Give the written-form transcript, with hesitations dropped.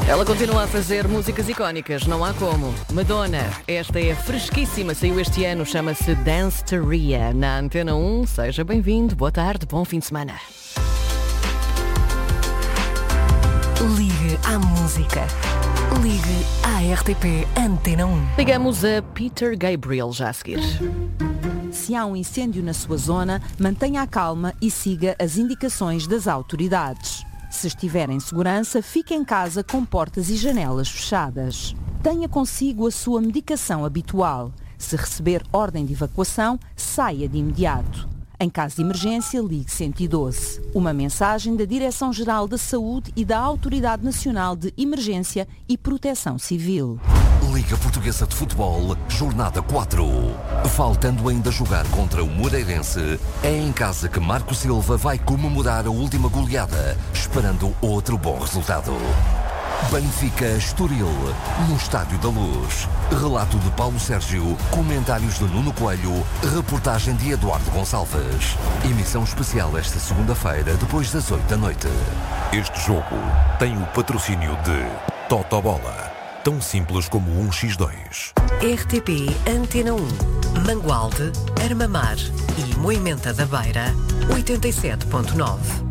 Ela continua a fazer músicas icónicas, não há como. Madonna, esta é fresquíssima, saiu este ano, chama-se Dance-Teria. Na Antena 1, seja bem-vindo, boa tarde, bom fim de semana. Ligue à música. Ligue à RTP Antena 1. Ligamos a Peter Gabriel já a seguir. Se há um incêndio na sua zona, mantenha a calma e siga as indicações das autoridades. Se estiver em segurança, fique em casa com portas e janelas fechadas. Tenha consigo a sua medicação habitual. Se receber ordem de evacuação, saia de imediato. Em caso de emergência, ligue 112. Uma mensagem da Direção-Geral da Saúde e da Autoridade Nacional de Emergência e Proteção Civil. Liga Portuguesa de Futebol, Jornada 4. Faltando ainda jogar contra o Moreirense, é em casa que Marco Silva vai comemorar a última goleada, esperando outro bom resultado. Benfica Estoril, no Estádio da Luz. Relato de Paulo Sérgio, comentários de Nuno Coelho, reportagem de Eduardo Gonçalves. Emissão especial esta segunda-feira, depois das 8 da noite. Este jogo tem o patrocínio de Totobola, tão simples como 1x2. RTP Antena 1. Mangualde, Armamar e Moimenta da Beira, 87.9.